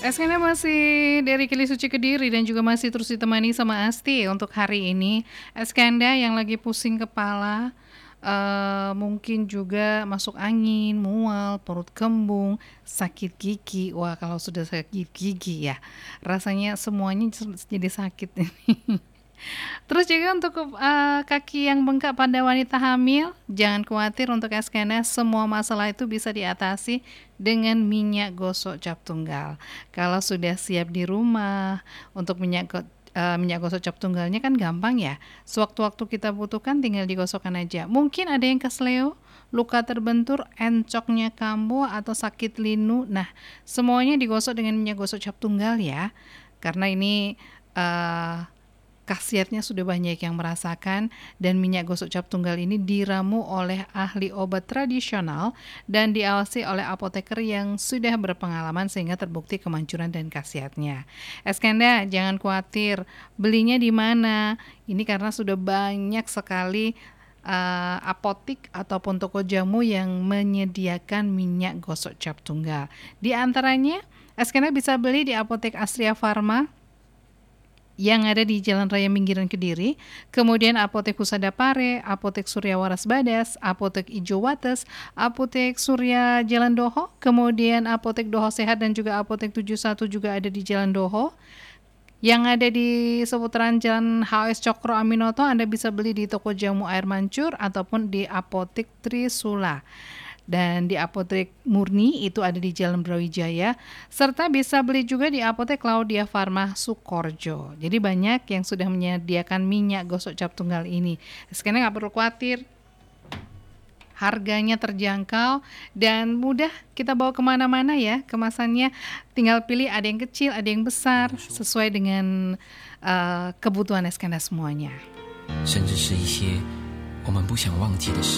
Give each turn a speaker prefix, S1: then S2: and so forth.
S1: Eskena masih dari Kili Suci Kediri dan juga masih terus ditemani sama Asti untuk hari ini. Eskenda yang lagi pusing kepala, mungkin juga masuk angin, mual, perut kembung, sakit gigi. Wah, kalau sudah sakit gigi ya, rasanya semuanya jadi sakit ini. Terus juga untuk kaki yang bengkak pada wanita hamil, jangan khawatir untuk Eskena, semua masalah itu bisa diatasi dengan minyak gosok cap tunggal. Kalau sudah siap di rumah untuk minyak gosok cap tunggalnya kan gampang ya. Sewaktu-waktu kita butuhkan tinggal digosokkan aja. Mungkin ada yang kesleo, luka terbentur, encoknya kambuh atau sakit linu. Nah, semuanya digosok dengan minyak gosok cap tunggal ya. Karena ini khasiatnya sudah banyak yang merasakan, dan minyak gosok cap tunggal ini diramu oleh ahli obat tradisional dan diawasi oleh apoteker yang sudah berpengalaman sehingga terbukti kemanjuran dan khasiatnya. Eskenda, jangan khawatir belinya di mana. Ini karena sudah banyak sekali apotik ataupun toko jamu yang menyediakan minyak gosok cap tunggal. Di antaranya, Eskenda bisa beli di Apotek Astria Pharma yang ada di Jalan Raya Minggiran Kediri, kemudian Apotek Husada Pare, Apotek Surya Waras Badas, Apotek Ijo Wates, Apotek Surya Jalan Doho, kemudian Apotek Doho Sehat dan juga Apotek 71 juga ada di Jalan Doho. Yang ada di seputaran Jalan HS Cokro Aminoto, Anda bisa beli di toko jamu Air Mancur ataupun di Apotek Trisula. Dan di Apotek Murni itu ada di Jalan Brawijaya, serta bisa beli juga di Apotek Claudia Pharma Sukorjo. Jadi banyak yang sudah menyediakan minyak gosok cap tunggal ini. Sekarang nggak perlu khawatir, harganya terjangkau dan mudah kita bawa kemana-mana ya. Kemasannya tinggal pilih, ada yang kecil, ada yang besar, sesuai dengan kebutuhan Eskenda semuanya.
S2: 甚至是一些我们不想忘记的事。